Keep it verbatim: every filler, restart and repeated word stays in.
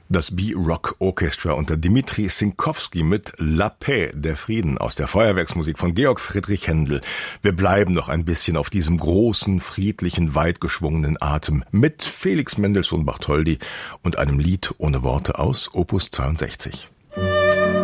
Das B-Rock Orchestra unter Dmitri Sinkovsky mit La Paix, der Frieden, aus der Feuerwerksmusik von Georg Friedrich Händel. Wir bleiben noch ein bisschen auf diesem großen, friedlichen, weit geschwungenen Atem mit Felix Mendelssohn Bartholdy und einem Lied ohne Worte aus Opus zweiundsechzig.